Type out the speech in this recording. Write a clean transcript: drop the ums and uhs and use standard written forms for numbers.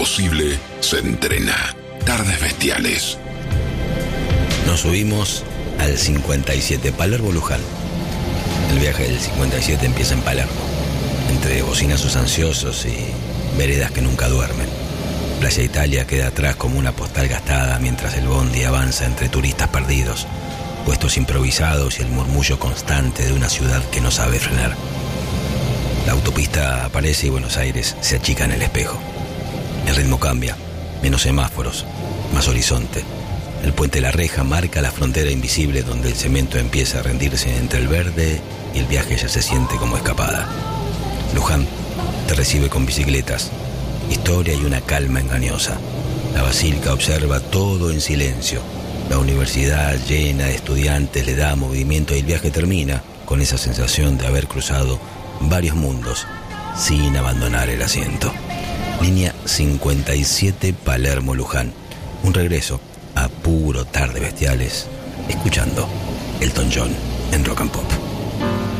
imposible se entrena. Tardes Bestiales. Nos subimos al 57, Palermo-Luján. El viaje del 57 empieza en Palermo, entre bocinazos ansiosos y veredas que nunca duermen. Playa Italia queda atrás como una postal gastada mientras el bondi avanza entre turistas perdidos, puestos improvisados y el murmullo constante de una ciudad que no sabe frenar. La autopista aparece y Buenos Aires se achica en el espejo. El ritmo cambia, menos semáforos, más horizonte. El puente La Reja marca la frontera invisible donde el cemento empieza a rendirse entre el verde y el viaje ya se siente como escapada. Luján te recibe con bicicletas, historia y una calma engañosa. La basílica observa todo en silencio. La universidad llena de estudiantes le da movimiento y el viaje termina con esa sensación de haber cruzado varios mundos sin abandonar el asiento. Línea 57 Palermo-Luján. Un regreso a puro Tardes Bestiales, escuchando Elton John en Rock and Pop.